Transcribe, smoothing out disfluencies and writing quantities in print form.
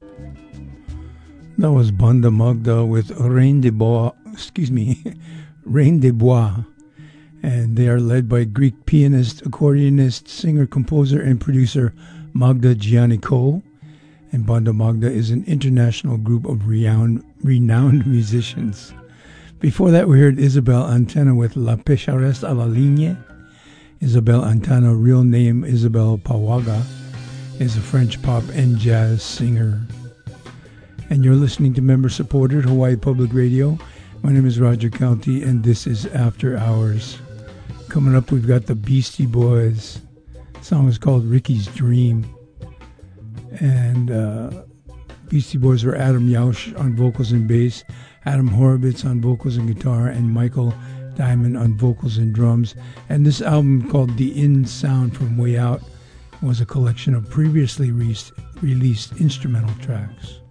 That was Banda Magda with Reine des Bois, Reine des Bois. And they are led by Greek pianist, accordionist, singer, composer, and producer Magda Giannico. And Banda Magda is an international group of renowned musicians. Before that, we heard Isabel Antana with La Pécheresse à la Ligne. Isabel Antana, real name Isabel Pawaga, is a French pop and jazz singer. And you're listening to member-supported Hawaii Public Radio. My name is Roger County, and this is After Hours. Coming up, we've got the Beastie Boys. The song is called Ricky's Dream. And Beastie Boys are Adam Yauch on vocals and bass, Adam Horovitz on vocals and guitar, and Michael Diamond on vocals and drums. And this album, called The In Sound from Way Out, was a collection of previously released instrumental tracks.